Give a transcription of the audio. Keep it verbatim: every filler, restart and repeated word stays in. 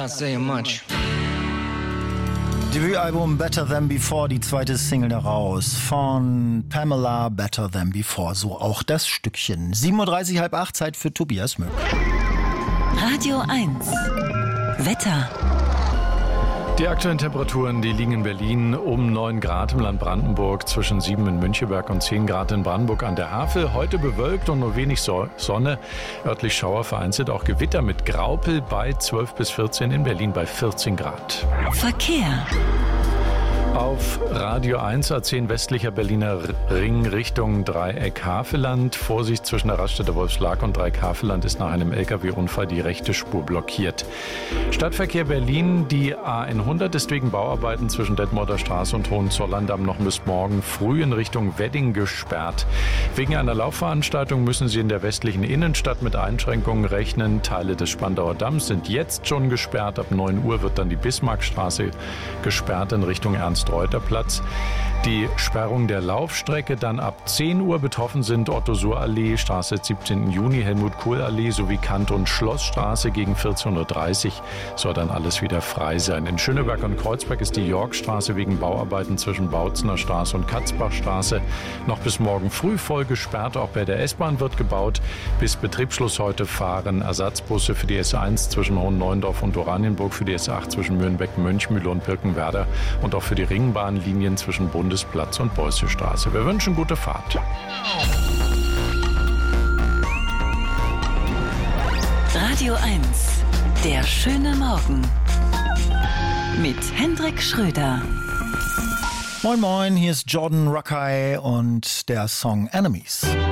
Not saying much. Debütalbum Better Than Before, die zweite Single daraus von Pamela, Better Than Before. So auch das Stückchen. sieben Uhr dreißig, halb acht, Zeit für Tobias Mück. Radio eins. Wetter. Die aktuellen Temperaturen, die liegen in Berlin um neun Grad, im Land Brandenburg zwischen sieben in Müncheberg und zehn Grad in Brandenburg an der Havel. Heute bewölkt und nur wenig Sonne. Örtlich Schauer, vereinzelt auch Gewitter mit Graupel bei zwölf bis vierzehn, in Berlin bei vierzehn Grad. Verkehr. Auf Radio eins A zehn westlicher Berliner Ring Richtung Dreieck Havelland. Vorsicht zwischen der Raststätte Wolfschlag und Dreieck Havelland ist nach einem L K W-Unfall die rechte Spur blockiert. Stadtverkehr Berlin, die A hundert ist wegen Bauarbeiten zwischen Detmolder Straße und Hohenzollern-Damm noch bis morgen früh in Richtung Wedding gesperrt. Wegen einer Laufveranstaltung müssen Sie in der westlichen Innenstadt mit Einschränkungen rechnen. Teile des Spandauer Damms sind jetzt schon gesperrt. Ab neun Uhr wird dann die Bismarckstraße gesperrt in Richtung Ernst-Reuter-Platz. Die Sperrung der Laufstrecke dann ab zehn Uhr. Betroffen sind Otto-Suhr-Allee, Straße siebzehnten Juni, Helmut-Kohl-Allee sowie Kant- und Schlossstraße. Gegen vierzehn Uhr dreißig soll dann alles wieder frei sein. In Schöneberg und Kreuzberg ist die Yorkstraße wegen Bauarbeiten zwischen Bautzener Straße und Katzbachstraße noch bis morgen früh voll gesperrt. Auch bei der S-Bahn wird gebaut. Bis Betriebsschluss heute fahren Ersatzbusse für die S eins zwischen Hohen-Neuendorf und Oranienburg, für die S acht zwischen Mürnbeck, Mönchmühle und Birkenwerder und auch für die Ringbahnlinien zwischen Bundesplatz und Beußestraße. Wir wünschen gute Fahrt. Radio eins. Der schöne Morgen. Mit Hendrik Schröder. Moin moin, hier ist Jordan Rakei und der Song Enemies.